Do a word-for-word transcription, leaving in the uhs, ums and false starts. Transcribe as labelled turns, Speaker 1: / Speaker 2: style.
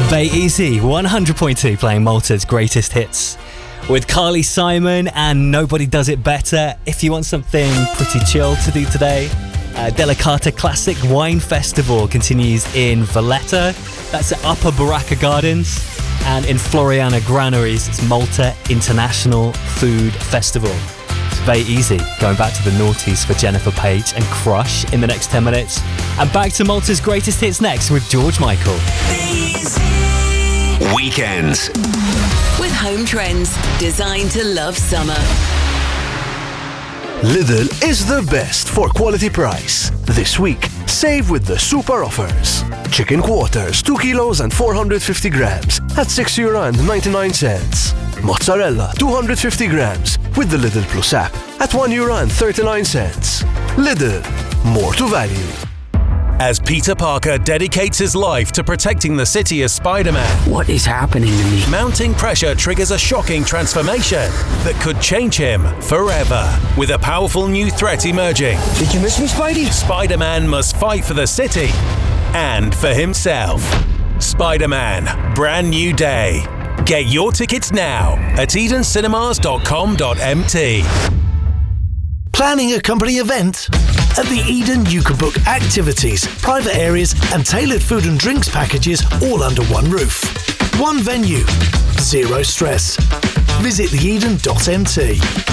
Speaker 1: Bay Easy, one hundred point two, playing Malta's greatest hits with Carly Simon and Nobody Does It Better. If you want something pretty chill to do today, uh, Delicata Classic Wine Festival continues in Valletta. That's at Upper Baracca Gardens. And in Floriana Granaries, it's Malta International Food Festival. It's Bay Easy, going back to the noughties for Jennifer Page and Crush in the next ten minutes. And back to Malta's greatest hits next with George Michael.
Speaker 2: Weekends
Speaker 3: with Home Trends, designed to love summer.
Speaker 4: Lidl is the best for quality price. This week, save with the super offers. Chicken quarters, two kilos and four hundred fifty grams at six euro and ninety-nine cents. Mozzarella, two hundred fifty grams with the Lidl Plus app at one euro and thirty-nine cents. Lidl, more to value.
Speaker 5: As Peter Parker dedicates his life to protecting the city as Spider-Man,
Speaker 6: what is happening to me?
Speaker 5: Mounting pressure triggers a shocking transformation that could change him forever. With a powerful new threat emerging,
Speaker 6: Did you miss me, Spidey?
Speaker 5: Spider-Man must fight for the city and for himself. Spider-Man, Brand New Day. Get your tickets now at eden cinemas dot com dot m t.
Speaker 7: Planning a company event? At the Eden, you can book activities, private areas, and tailored food and drinks packages all under one roof. One venue, zero stress. Visit the eden dot m t.